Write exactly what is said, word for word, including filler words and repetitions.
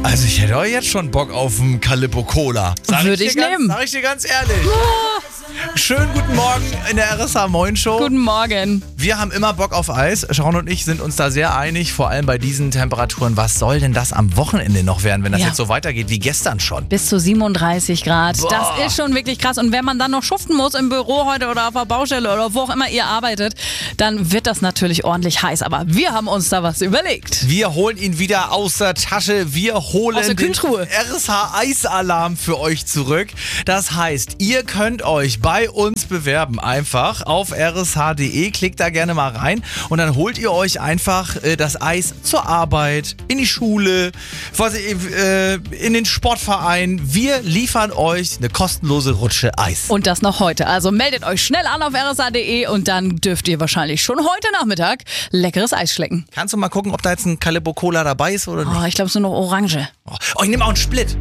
Also ich hätte auch jetzt schon Bock auf einen Calippo Cola. Sag Würde ich, ich dir ganz, nehmen. Sag ich dir ganz ehrlich. Schönen guten Morgen in der R S H Moin Show. Guten Morgen. Wir haben immer Bock auf Eis. Sharon und ich sind uns da sehr einig, vor allem bei diesen Temperaturen. Was soll denn das am Wochenende noch werden, wenn das Ja. jetzt so weitergeht wie gestern schon? Bis zu siebenunddreißig Grad. Boah. Das ist schon wirklich krass. Und wenn man dann noch schuften muss im Büro heute oder auf der Baustelle oder wo auch immer ihr arbeitet, dann wird das natürlich ordentlich heiß. Aber wir haben uns da was überlegt. Wir holen ihn wieder aus der Tasche. Wir holen Aus der den Kühltruhe. R S H-Eisalarm für euch zurück. Das heißt, ihr könnt euch bei uns bewerben. Einfach auf r s h punkt d e. Klickt da gerne mal rein und dann holt ihr euch einfach äh, das Eis zur Arbeit, in die Schule, was, äh, in den Sportverein. Wir liefern euch eine kostenlose Rutsche Eis. Und das noch heute. Also meldet euch schnell an auf r s h punkt d e und dann dürft ihr wahrscheinlich schon heute Nachmittag leckeres Eis schlecken. Kannst du mal gucken, ob da jetzt ein Calippo Cola dabei ist oder nicht? Oh, ich glaube, so noch Orange. Oh, ich nehme auch einen Split.